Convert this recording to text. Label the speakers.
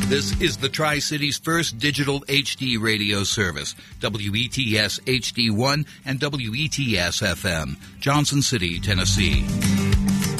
Speaker 1: This is the Tri-City's first digital HD radio service, WETS HD1 and WETS FM, Johnson City, Tennessee.